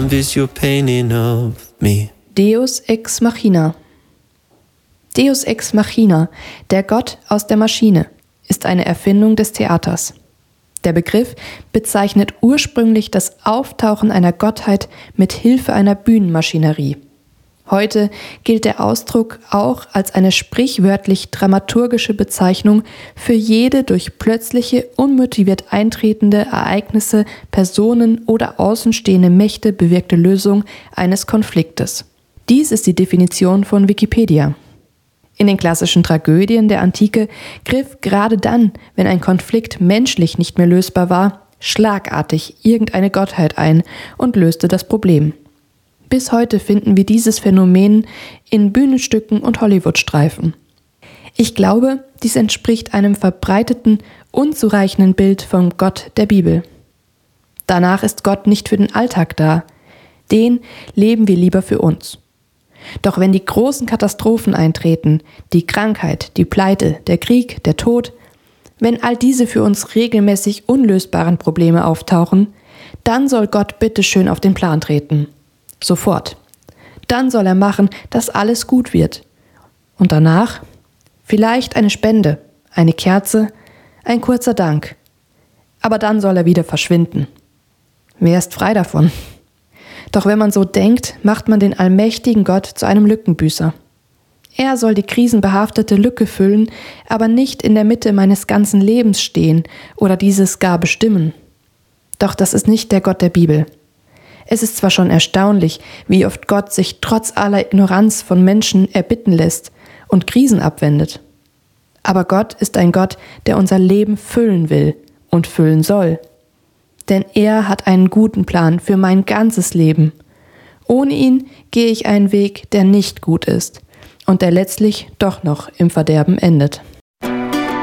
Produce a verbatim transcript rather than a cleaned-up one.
canvas you're painting of me. Deus ex machina. Deus ex machina, der Gott aus der Maschine, ist eine Erfindung des Theaters. Der Begriff bezeichnet ursprünglich das Auftauchen einer Gottheit mit Hilfe einer Bühnenmaschinerie. Heute gilt der Ausdruck auch als eine sprichwörtlich dramaturgische Bezeichnung für jede durch plötzliche, unmotiviert eintretende Ereignisse, Personen oder außenstehende Mächte bewirkte Lösung eines Konfliktes. Dies ist die Definition von Wikipedia. In den klassischen Tragödien der Antike griff gerade dann, wenn ein Konflikt menschlich nicht mehr lösbar war, schlagartig irgendeine Gottheit ein und löste das Problem. Bis heute finden wir dieses Phänomen in Bühnenstücken und Hollywood-Streifen. Ich glaube, dies entspricht einem verbreiteten, unzureichenden Bild vom Gott der Bibel. Danach ist Gott nicht für den Alltag da. Den leben wir lieber für uns. Doch wenn die großen Katastrophen eintreten, die Krankheit, die Pleite, der Krieg, der Tod, wenn all diese für uns regelmäßig unlösbaren Probleme auftauchen, dann soll Gott bitteschön auf den Plan treten. Sofort. Dann soll er machen, dass alles gut wird. Und danach vielleicht eine Spende, eine Kerze, ein kurzer Dank. Aber dann soll er wieder verschwinden. Wer ist frei davon? Doch wenn man so denkt, macht man den allmächtigen Gott zu einem Lückenbüßer. Er soll die krisenbehaftete Lücke füllen, aber nicht in der Mitte meines ganzen Lebens stehen oder dieses gar bestimmen. Doch das ist nicht der Gott der Bibel. Es ist zwar schon erstaunlich, wie oft Gott sich trotz aller Ignoranz von Menschen erbitten lässt und Krisen abwendet. Aber Gott ist ein Gott, der unser Leben füllen will und füllen soll. Denn er hat einen guten Plan für mein ganzes Leben. Ohne ihn gehe ich einen Weg, der nicht gut ist und der letztlich doch noch im Verderben endet.